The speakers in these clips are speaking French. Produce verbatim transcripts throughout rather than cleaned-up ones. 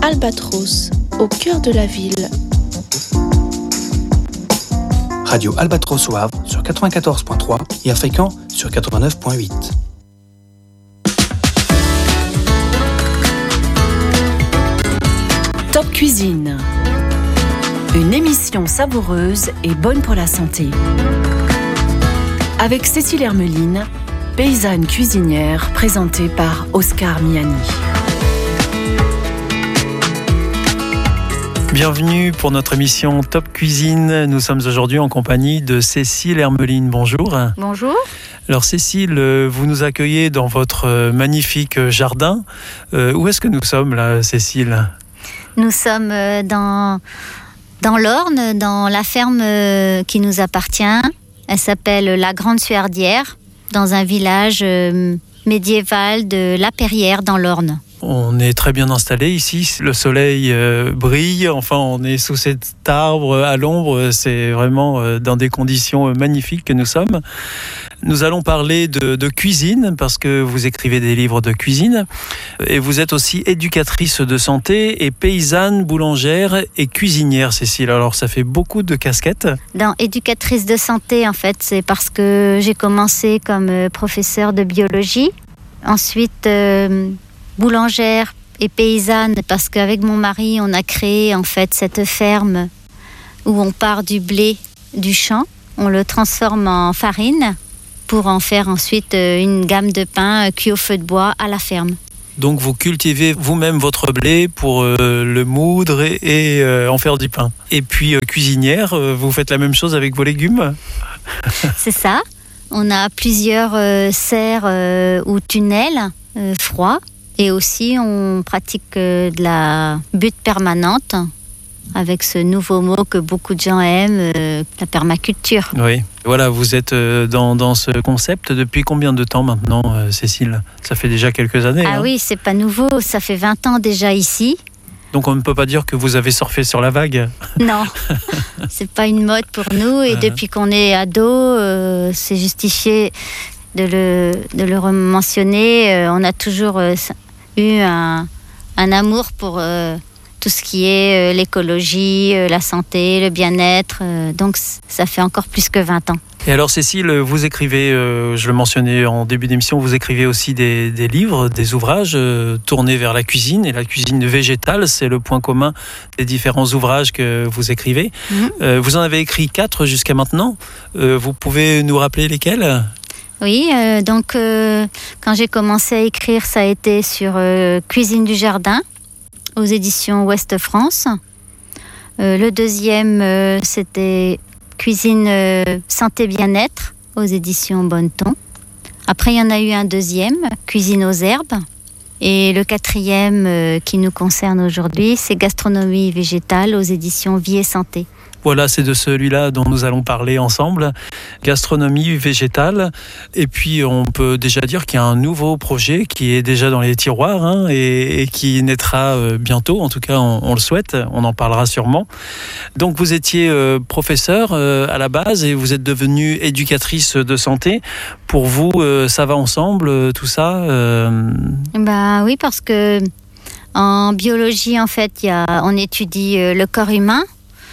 Albatros, au cœur de la ville. Radio Albatros au Havre sur quatre-vingt-quatorze virgule trois et à Fécamp sur quatre-vingt-neuf virgule huit. Top Cuisine. Une émission savoureuse et bonne pour la santé. Avec Cécile Hermeline, paysanne cuisinière, présentée par Oscar Miani. Bienvenue pour notre émission Top Cuisine. Nous sommes aujourd'hui en compagnie de Cécile Hermeline. Bonjour. Bonjour. Alors Cécile, vous nous accueillez dans votre magnifique jardin. Euh, où est-ce que nous sommes là, Cécile ? Nous sommes dans, dans l'Orne, dans la ferme qui nous appartient. Elle s'appelle la Grande Suardière, dans un village médiéval de La Perrière, dans l'Orne. On est très bien installé ici, le soleil euh, brille, enfin on est sous cet arbre à l'ombre, c'est vraiment euh, dans des conditions magnifiques que nous sommes. Nous allons parler de, de cuisine parce que vous écrivez des livres de cuisine et vous êtes aussi éducatrice de santé et paysanne, boulangère et cuisinière, Cécile. Alors ça fait beaucoup de casquettes. Dans éducatrice de santé, en fait, c'est parce que j'ai commencé comme professeure de biologie, ensuite euh, boulangère et paysanne parce qu'avec mon mari, on a créé en fait cette ferme où on part du blé du champ, on le transforme en farine pour en faire ensuite une gamme de pain cuit au feu de bois à la ferme. Donc vous cultivez vous-même votre blé pour euh, le moudre et, et euh, en faire du pain. Et puis euh, cuisinière, euh, vous faites la même chose avec vos légumes ? C'est ça. On a plusieurs euh, serres euh, ou tunnels euh, froids. Et aussi, on pratique euh, de la butte permanente avec ce nouveau mot que beaucoup de gens aiment, euh, la permaculture. Oui, voilà, vous êtes euh, dans, dans ce concept depuis combien de temps maintenant, euh, Cécile ? Ça fait déjà quelques années. Ah hein. Oui, c'est pas nouveau, ça fait vingt ans déjà ici. Donc on ne peut pas dire que vous avez surfé sur la vague ? Non, c'est pas une mode pour nous. Et depuis qu'on est ado, euh, c'est justifié de le, de le mentionner. Euh, on a toujours euh, eu un, un amour pour euh, tout ce qui est euh, l'écologie, euh, la santé, le bien-être. Euh, donc ça fait encore plus que vingt ans. Et alors Cécile, vous écrivez, euh, je le mentionnais en début d'émission, vous écrivez aussi des, des livres, des ouvrages euh, tournés vers la cuisine et la cuisine végétale. C'est le point commun des différents ouvrages que vous écrivez. Mmh. Euh, vous en avez écrit quatre jusqu'à maintenant. Euh, vous pouvez nous rappeler lesquels ? Oui, euh, donc euh, quand j'ai commencé à écrire, ça a été sur euh, Cuisine du jardin aux éditions Ouest France. Euh, le deuxième, euh, c'était Cuisine euh, santé bien-être aux éditions Bonneton. Après, il y en a eu un deuxième, Cuisine aux herbes. Et le quatrième euh, qui nous concerne aujourd'hui, c'est Gastronomie végétale aux éditions Vie et Santé. Voilà, c'est de celui-là dont nous allons parler ensemble, gastronomie végétale. Et puis, on peut déjà dire qu'il y a un nouveau projet qui est déjà dans les tiroirs hein, et, et qui naîtra euh, bientôt. En tout cas, on, on le souhaite, on en parlera sûrement. Donc, vous étiez euh, professeur euh, à la base et vous êtes devenue éducatrice de santé. Pour vous, euh, ça va ensemble, euh, tout ça euh... Bah oui, parce que en biologie, en fait, y a, on étudie euh, le corps humain.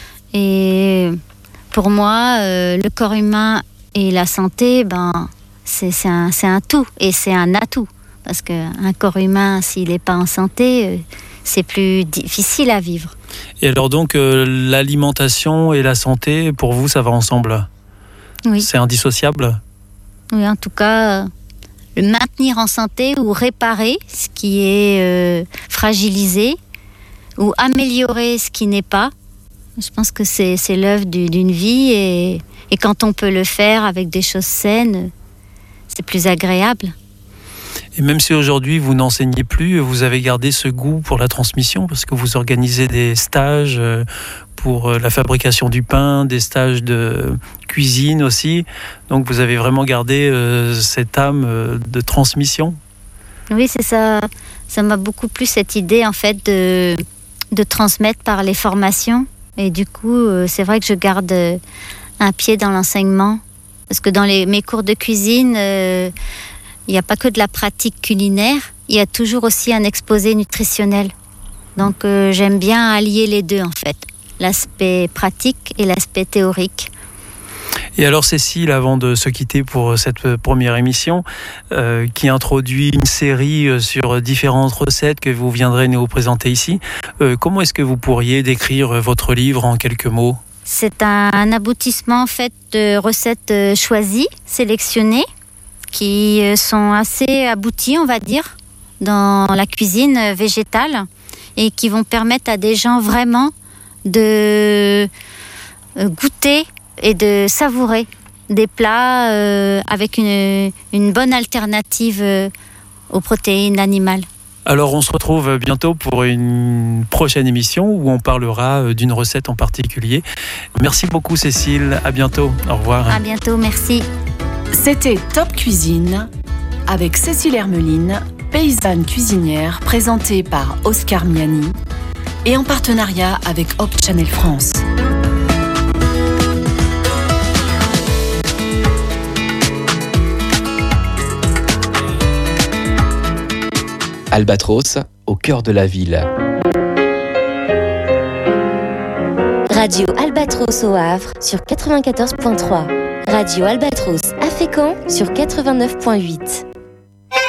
Et pour moi, euh, le corps humain et la santé, ben, c'est, c'est, un, c'est un tout et c'est un atout. Parce qu'un corps humain, s'il n'est pas en santé, euh, c'est plus difficile à vivre. Et alors donc, euh, l'alimentation et la santé, pour vous, ça va ensemble ? Oui. C'est indissociable ? Oui, en tout cas, euh, le maintenir en santé ou réparer ce qui est euh, fragilisé ou améliorer ce qui n'est pas. Je pense que c'est, c'est l'œuvre du, d'une vie et, et quand on peut le faire avec des choses saines, c'est plus agréable. Et même si aujourd'hui vous n'enseignez plus, vous avez gardé ce goût pour la transmission parce que vous organisez des stages pour la fabrication du pain, des stages de cuisine aussi. Donc vous avez vraiment gardé euh, cette âme de transmission. Oui, c'est ça. Ça m'a beaucoup plu cette idée en fait de, de transmettre par les formations. Et du coup, c'est vrai que je garde un pied dans l'enseignement. Parce que dans les, mes cours de cuisine, euh, il n'y a pas que de la pratique culinaire, il y a toujours aussi un exposé nutritionnel. Donc euh, j'aime bien allier les deux en fait, l'aspect pratique et l'aspect théorique. Et alors Cécile, avant de se quitter pour cette première émission, euh, qui introduit une série sur différentes recettes que vous viendrez nous présenter ici, euh, comment est-ce que vous pourriez décrire votre livre en quelques mots ? C'est un, un aboutissement en fait de recettes choisies, sélectionnées, qui sont assez abouties, on va dire, dans la cuisine végétale et qui vont permettre à des gens vraiment de goûter et de savourer des plats euh, avec une, une bonne alternative euh, aux protéines animales. Alors on se retrouve bientôt pour une prochaine émission où on parlera d'une recette en particulier. Merci beaucoup Cécile, à bientôt, au revoir. À bientôt, merci. C'était Top Cuisine avec Cécile Hermeline, paysanne cuisinière, présentée par Oscar Miani et en partenariat avec Hope Channel France. Albatros, au cœur de la ville. Radio Albatros au Havre sur quatre-vingt-quatorze point trois. Radio Albatros à Fécamp sur quatre-vingt-neuf point huit.